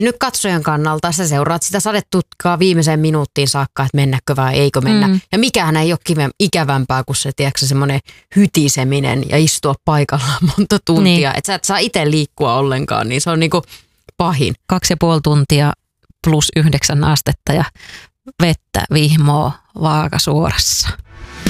nyt katsojan kannalta sä seuraat sitä sadetutkaa viimeiseen minuuttiin saakka, että mennäkö vai eikö mennä. Ja mikähän ei ole ikävämpää kuin se, tiedätkö, semmoinen hytiseminen ja istua paikallaan monta tuntia. Niin. Että sä et saa itse liikkua ollenkaan, niin se on niinku pahin. 2,5 tuntia plus 9 astetta ja vettä, vihmoa, vaaka suorassa.